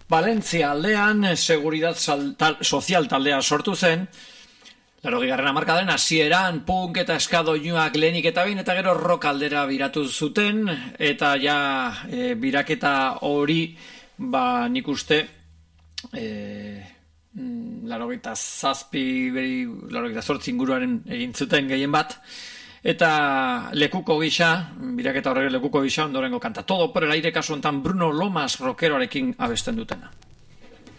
Valentzia aldean Seguridad Sozial taldea sortu zen, 80. hamarkadaren hasieran punk eta ska doinuak lehenik eta behin, eta gero rock aldera biratu zuten, eta ja biraketa hori, nik uste, 87 inguruaren egin zuten gehien bat, eta lekuko gisa, biraketa horrek lekuko gisa, ondorengo kanta. Todo por el aire kasu honetan Bruno Lomas rockeroarekin abesten dutena.